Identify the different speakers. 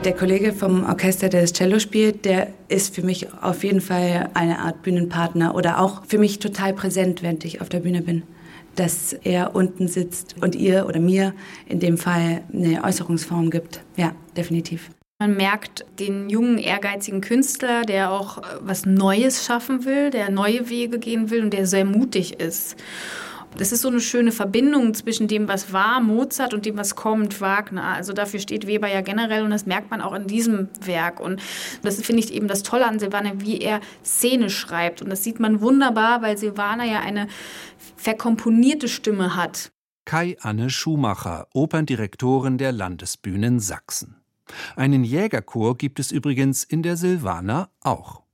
Speaker 1: Der Kollege vom Orchester, der das Cello spielt, der ist für mich auf jeden Fall eine Art Bühnenpartner oder auch für mich total präsent, wenn ich auf der Bühne bin. Dass er unten sitzt und ihr oder mir in dem Fall eine Äußerungsform gibt. Ja, definitiv.
Speaker 2: Man merkt den jungen, ehrgeizigen Künstler, der auch was Neues schaffen will, der neue Wege gehen will und der sehr mutig ist. Das ist so eine schöne Verbindung zwischen dem, was war, Mozart, und dem, was kommt, Wagner. Also dafür steht Weber ja generell und das merkt man auch in diesem Werk. Und das finde ich eben das Tolle an Silvana, wie er Szene schreibt. Und das sieht man wunderbar, weil Silvana ja eine verkomponierte Stimme hat.
Speaker 3: Kai-Anne Schumacher, Operndirektorin der Landesbühnen Sachsen. Einen Jägerchor gibt es übrigens in der Silvana auch.